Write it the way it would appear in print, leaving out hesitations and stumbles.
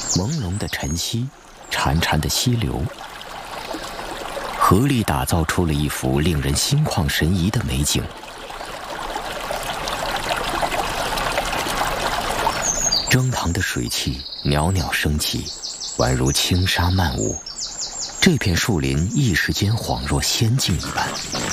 朦胧的晨曦，潺潺的溪流，合力打造出了一幅令人心旷神怡的美景。蒸腾的水汽袅袅升起，宛如轻纱漫舞，这片树林一时间恍若仙境一般。